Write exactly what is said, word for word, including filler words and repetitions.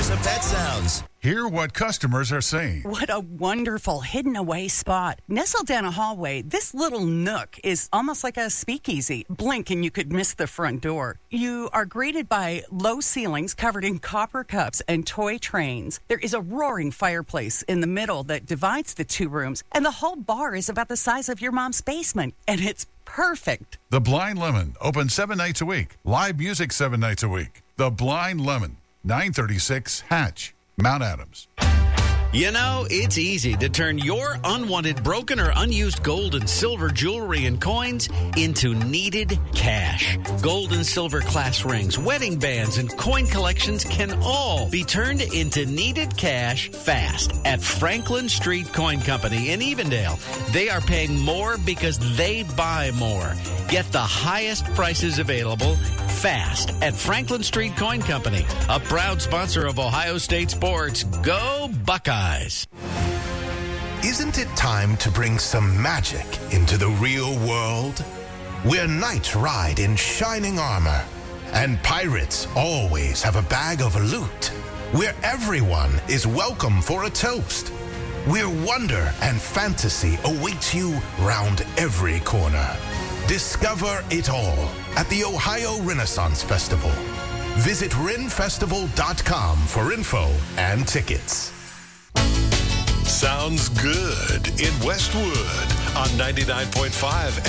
Here's a Pet Sounds. Hear what customers are saying. What a wonderful hidden away spot. Nestled down a hallway, this little nook is almost like a speakeasy. Blink and you could miss the front door. You are greeted by low ceilings covered in copper cups and toy trains. There is a roaring fireplace in the middle that divides the two rooms, and the whole bar is about the size of your mom's basement, and it's perfect. The Blind Lemon, open seven nights a week. Live music seven nights a week. The Blind Lemon, nine thirty-six Hatch, Mount Adams. You know, it's easy to turn your unwanted, broken, or unused gold and silver jewelry and coins into needed cash. Gold and silver class rings, wedding bands, and coin collections can all be turned into needed cash fast at Franklin Street Coin Company in Evendale. They are paying more because they buy more. Get the highest prices available fast at Franklin Street Coin Company, a proud sponsor of Ohio State sports. Go Buckeyes! Isn't it time to bring some magic into the real world? Where knights ride in shining armor, and pirates always have a bag of loot. Where everyone is welcome for a toast. Where wonder and fantasy awaits you round every corner. Discover it all at the Ohio Renaissance Festival. Visit ren festival dot com for info and tickets. Sounds good in Westwood on ninety-nine point five